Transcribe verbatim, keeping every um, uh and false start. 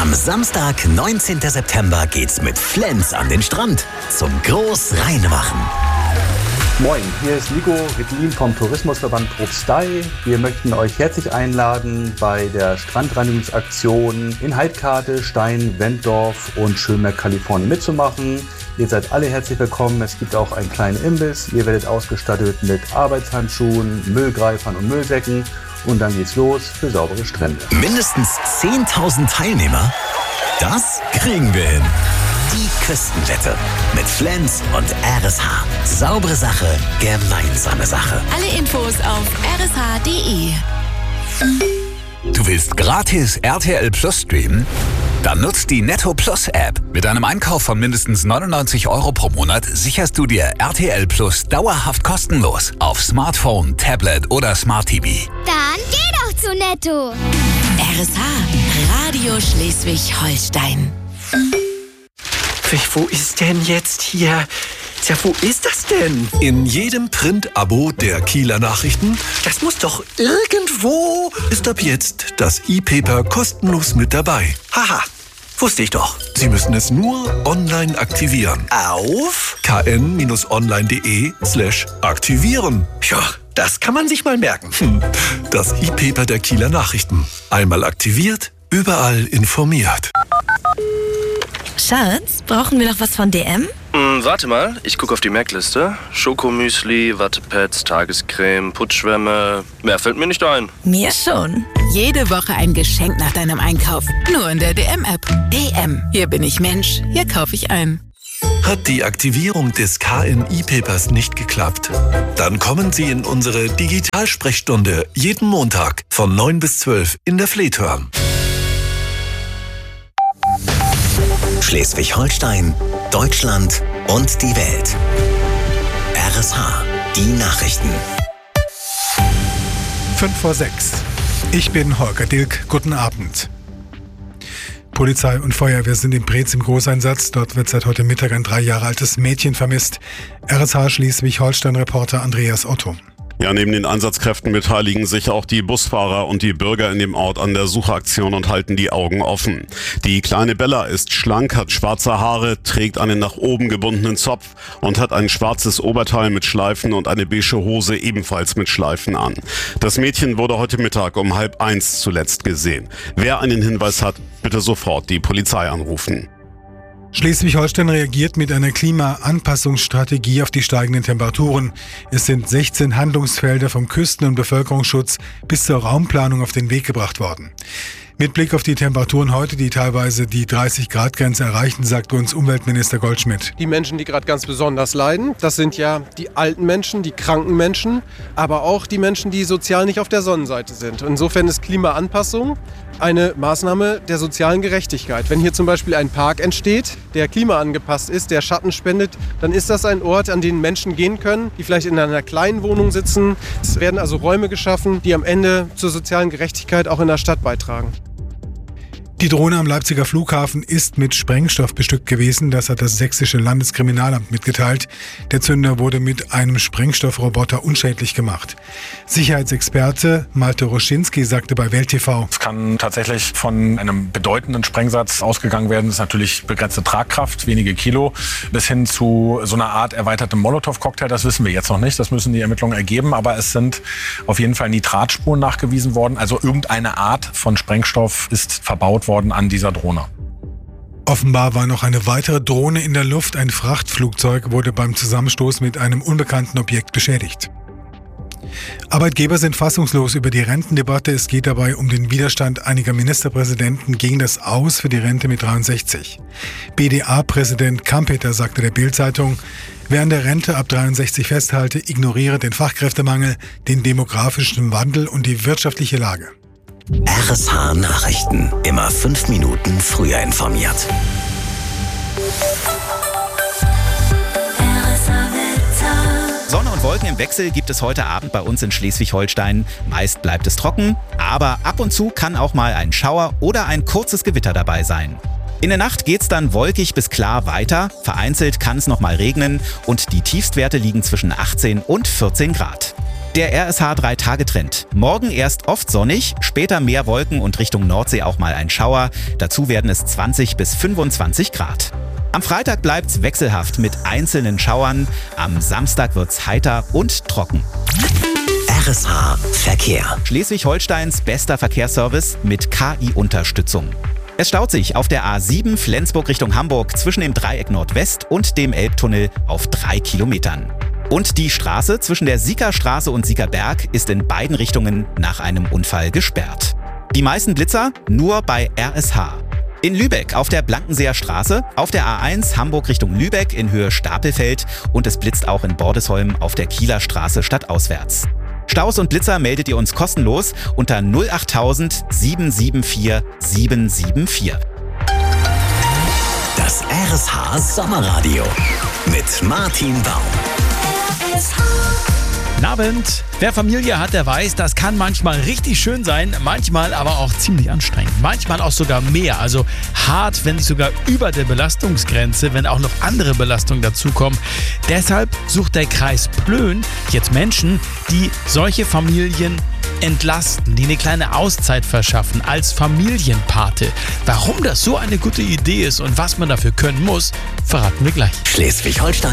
Am Samstag, neunzehnten September, geht's mit Flens an den Strand zum Großreinmachen. Moin, hier ist Nico Rittlin vom Tourismusverband Propstei. Wir möchten euch herzlich einladen, bei der Strandreinigungsaktion in Heidkate, Stein, Wenddorf und Schönberg, Kalifornien mitzumachen. Ihr seid alle herzlich willkommen. Es gibt auch einen kleinen Imbiss. Ihr werdet ausgestattet mit Arbeitshandschuhen, Müllgreifern und Müllsäcken. Und dann geht's los für saubere Strände. Mindestens zehntausend Teilnehmer? Das kriegen wir hin. Die Küstenwette mit Flens und R S H. Saubere Sache, gemeinsame Sache. Alle Infos auf r s h punkt d e. Du willst gratis R T L Plus streamen? Dann nutzt die Netto Plus App. Mit einem Einkauf von mindestens neunundneunzig Euro pro Monat sicherst du dir R T L Plus dauerhaft kostenlos auf Smartphone, Tablet oder Smart T V. Dann geh doch zu Netto. R S H, Radio Schleswig-Holstein. Wo ist denn jetzt hier? Tja, wo ist das denn? In jedem Print-Abo der Kieler Nachrichten. Das muss doch irgendwo... Ist ab jetzt das E-Paper kostenlos mit dabei. Haha, wusste ich doch. Sie müssen es nur online aktivieren. Auf? kn-online.de slash aktivieren. Ja, das kann man sich mal merken. Hm, das E-Paper der Kieler Nachrichten. Einmal aktiviert, überall informiert. Schatz, brauchen wir noch was von D M? Mm, warte mal, ich gucke auf die Merkliste. Schokomüsli, Wattepads, Tagescreme, Putzschwämme. Mehr fällt mir nicht ein. Mir schon. Jede Woche ein Geschenk nach deinem Einkauf. Nur in der D M-App. D M. Hier bin ich Mensch. Hier kaufe ich ein. Hat die Aktivierung des K N E-Papers nicht geklappt? Dann kommen Sie in unsere Digitalsprechstunde jeden Montag von neun bis zwölf in der Fleetörn. Schleswig-Holstein, Deutschland und die Welt. R S H, die Nachrichten. Fünf vor sechs. Ich bin Holger Dilk. Guten Abend. Polizei und Feuerwehr sind in Preetz im Großeinsatz. Dort wird seit heute Mittag ein drei Jahre altes Mädchen vermisst. R S H Schleswig-Holstein-Reporter Andreas Otto. Ja, neben den Einsatzkräften beteiligen sich auch die Busfahrer und die Bürger in dem Ort an der Suchaktion und halten die Augen offen. Die kleine Bella ist schlank, hat schwarze Haare, trägt einen nach oben gebundenen Zopf und hat ein schwarzes Oberteil mit Schleifen und eine beige Hose ebenfalls mit Schleifen an. Das Mädchen wurde heute Mittag um halb eins zuletzt gesehen. Wer einen Hinweis hat, bitte sofort die Polizei anrufen. Schleswig-Holstein reagiert mit einer Klimaanpassungsstrategie auf die steigenden Temperaturen. Es sind sechzehn Handlungsfelder vom Küsten- und Bevölkerungsschutz bis zur Raumplanung auf den Weg gebracht worden. Mit Blick auf die Temperaturen heute, die teilweise die dreißig-Grad-Grenze erreichen, sagt uns Umweltminister Goldschmidt. Die Menschen, die gerade ganz besonders leiden, das sind ja die alten Menschen, die kranken Menschen, aber auch die Menschen, die sozial nicht auf der Sonnenseite sind. Insofern ist Klimaanpassung eine Maßnahme der sozialen Gerechtigkeit. Wenn hier zum Beispiel ein Park entsteht, der klimaangepasst ist, der Schatten spendet, dann ist das ein Ort, an den Menschen gehen können, die vielleicht in einer kleinen Wohnung sitzen. Es werden also Räume geschaffen, die am Ende zur sozialen Gerechtigkeit auch in der Stadt beitragen. Die Drohne am Leipziger Flughafen ist mit Sprengstoff bestückt gewesen. Das hat das sächsische Landeskriminalamt mitgeteilt. Der Zünder wurde mit einem Sprengstoffroboter unschädlich gemacht. Sicherheitsexperte Malte Roschinski sagte bei Welt T V: Es kann tatsächlich von einem bedeutenden Sprengsatz ausgegangen werden. Das ist natürlich begrenzte Tragkraft, wenige Kilo, bis hin zu so einer Art erweitertem Molotow-Cocktail. Das wissen wir jetzt noch nicht. Das müssen die Ermittlungen ergeben. Aber es sind auf jeden Fall Nitratspuren nachgewiesen worden. Also irgendeine Art von Sprengstoff ist verbaut worden an dieser Drohne. Offenbar war noch eine weitere Drohne in der Luft. Ein Frachtflugzeug wurde beim Zusammenstoß mit einem unbekannten Objekt beschädigt. Arbeitgeber sind fassungslos über die Rentendebatte. Es geht dabei um den Widerstand einiger Ministerpräsidenten gegen das Aus für die Rente mit dreiundsechzig. B D A-Präsident Kampeter sagte der Bild-Zeitung: Wer an der Rente ab dreiundsechzig festhalte, ignoriere den Fachkräftemangel, den demografischen Wandel und die wirtschaftliche Lage. R S H Nachrichten. Immer fünf Minuten früher informiert. Sonne und Wolken im Wechsel gibt es heute Abend bei uns in Schleswig-Holstein. Meist bleibt es trocken, aber ab und zu kann auch mal ein Schauer oder ein kurzes Gewitter dabei sein. In der Nacht geht's dann wolkig bis klar weiter. Vereinzelt kann es noch mal regnen und die Tiefstwerte liegen zwischen achtzehn und vierzehn Grad. Der R S H drei Tage Trend. Morgen erst oft sonnig, später mehr Wolken und Richtung Nordsee auch mal ein Schauer. Dazu werden es zwanzig bis fünfundzwanzig Grad. Am Freitag bleibt's wechselhaft mit einzelnen Schauern. Am Samstag wird's heiter und trocken. R S H Verkehr. Schleswig-Holsteins bester Verkehrsservice mit K I-Unterstützung. Es staut sich auf der A sieben Flensburg Richtung Hamburg zwischen dem Dreieck Nordwest und dem Elbtunnel auf drei Kilometern. Und die Straße zwischen der Siegerstraße und Siegerberg ist in beiden Richtungen nach einem Unfall gesperrt. Die meisten Blitzer nur bei R S H. In Lübeck auf der Blankenseer Straße, auf der A eins Hamburg Richtung Lübeck in Höhe Stapelfeld und es blitzt auch in Bordesholm auf der Kieler Straße stadtauswärts. Staus und Blitzer meldet ihr uns kostenlos unter null achttausend sieben sieben vier sieben sieben vier. Das R S H Sommerradio mit Martin Baum. Guten Abend. Wer Familie hat, der weiß, das kann manchmal richtig schön sein, manchmal aber auch ziemlich anstrengend. Manchmal auch sogar mehr, also hart, wenn nicht sogar über der Belastungsgrenze, wenn auch noch andere Belastungen dazukommen. Deshalb sucht der Kreis Plön jetzt Menschen, die solche Familien entlasten, die eine kleine Auszeit verschaffen als Familienpate. Warum das so eine gute Idee ist und was man dafür können muss, verraten wir gleich. Schleswig-Holstein